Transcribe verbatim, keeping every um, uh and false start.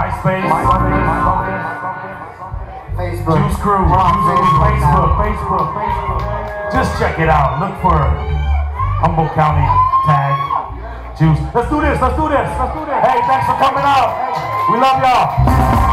MySpace, Facebook. Juice Crew, Facebook, Facebook, Facebook. Just check it out. Look for Humboldt County tag Juice. Let's do this. Let's do this. Let's do this. Hey, thanks for coming out. We love y'all.